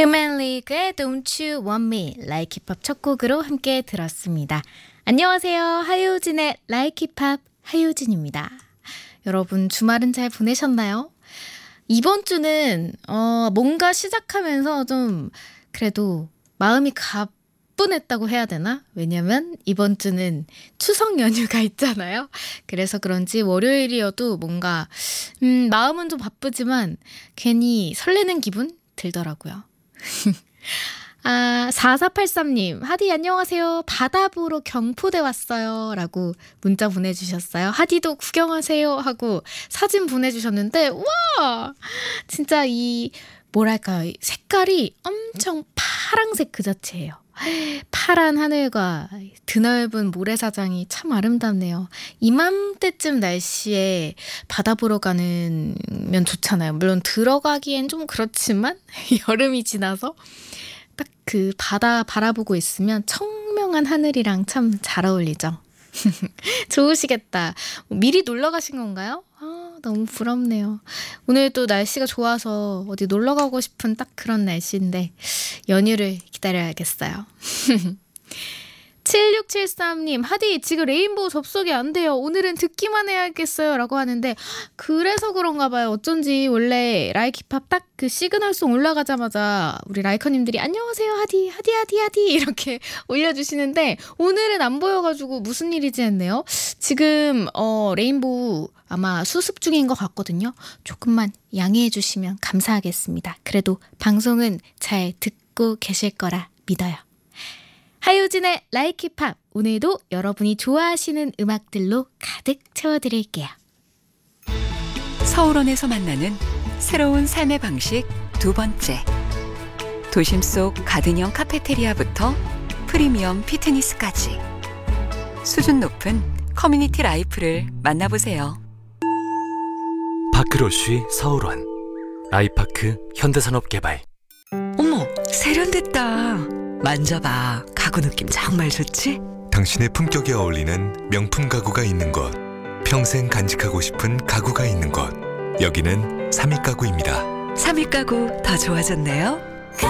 휴먼 리그의 Don't You Want Me Like 힙합 첫 곡으로 함께 들었습니다. 안녕하세요. 하효진의 Like 힙합 하효진입니다. 여러분 주말은 잘 보내셨나요? 이번 주는 뭔가 시작하면서 좀 그래도 마음이 가뿐했다고 해야 되나? 왜냐면 이번 주는 추석 연휴가 있잖아요. 그래서 그런지 월요일이어도 뭔가 마음은 좀 바쁘지만 괜히 설레는 기분 들더라고요. 4483님, 하디 안녕하세요. 바다 보러 경포대 왔어요. 라고 문자 보내주셨어요. 하디도 구경하세요. 하고 사진 보내주셨는데, 와! 진짜 뭐랄까, 색깔이 엄청 파랑색 그 자체예요. 파란 하늘과 드넓은 모래사장이 참 아름답네요. 이맘때쯤 날씨에 바다 보러 가면 좋잖아요. 물론 들어가기엔 좀 그렇지만 여름이 지나서 딱 그 바다 바라보고 있으면 청명한 하늘이랑 참 잘 어울리죠. 좋으시겠다. 미리 놀러 가신 건가요? 너무 부럽네요. 오늘 또 날씨가 좋아서 어디 놀러 가고 싶은 딱 그런 날씨인데 연휴를 기다려야겠어요. 7673님, 하디 지금 레인보우 접속이 안 돼요. 오늘은 듣기만 해야겠어요. 라고 하는데 그래서 그런가 봐요. 어쩐지 원래 라이크 힙합 딱 그 시그널송 올라가자마자 우리 라이커님들이 안녕하세요 하디 이렇게 올려주시는데 오늘은 안 보여가지고 무슨 일이지 했네요. 지금 레인보우 아마 수습 중인 것 같거든요. 조금만 양해해 주시면 감사하겠습니다. 그래도 방송은 잘 듣고 계실 거라 믿어요. 하효진의 라이크 힙합, 오늘도 여러분이 좋아하시는 음악들로 가득 채워드릴게요. 서울원에서 만나는 새로운 삶의 방식 두 번째. 도심 속 가든형 카페테리아부터 프리미엄 피트니스까지 수준 높은 커뮤니티 라이프를 만나보세요. 파크로쉬 서울원 아이파크 현대산업개발. 어머, 세련됐다. 만져봐. 가구 느낌 정말 좋지? 당신의 품격에 어울리는 명품 가구가 있는 곳, 평생 간직하고 싶은 가구가 있는 곳, 여기는 3위 가구입니다. 3위 가구 더 좋아졌네요.